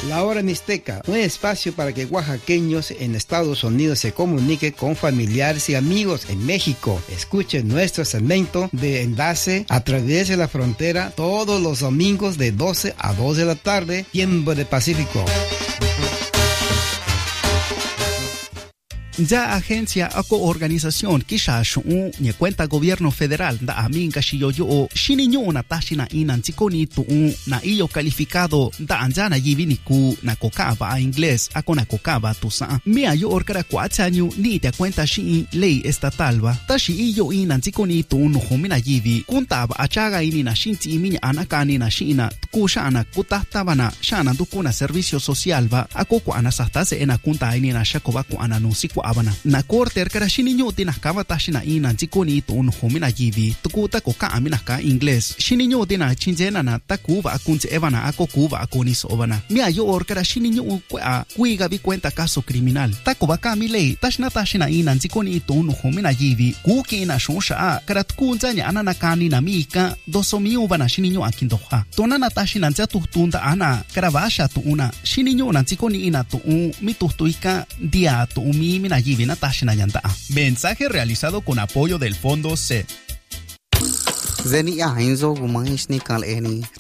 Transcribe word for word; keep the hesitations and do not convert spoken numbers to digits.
La Hora Mixteca, un espacio para que oaxaqueños en Estados Unidos se comuniquen con familiares y amigos en México. Escuchen nuestro segmento de enlace a través de la frontera todos los domingos de doce a dos de la tarde, tiempo de Pacífico. Ya agencia o organización kisha shu ni cuenta gobierno federal da amin kashiyo yo shininyo na tashina inan chikoni tu na iyo calificado da anjana yibini ku na kokaba a inglés ako na kokaba tu sa mi ayo orkara kwachanyu ni te cuenta shi ley estatal ba tashi iyo inan chikoni tu no homina yibi kuntaba achaga ini na shinti iminya anakani na shina kushana kutahtabana shana dukuna servicio social ba ako ko anasastase ena kunta ini na shakoba ko ananusi abana na corte erkara shininyo tinas kaba tashina ina chikoni to un homina yivi tukuta ko ka amina ka inglés shininyo tina chinjena na takuba akunche evana ako kuba akoni sobana mi ayo orkara shininyo kwa kuiga bi cuenta caso criminal takuba ka mi lei tashna tashina ina chikoni to un homina yivi kuki na shonsha karat kunjanya anana kani na mika dosomi ubana shininyo akindoha tonana tashina chatu tunda ana karavasha tu una shininyo na chikoni ina to un mitustuika dia to umi Mensaje realizado con apoyo del Fondo C. Zeni a hinzo gumang isni kal eni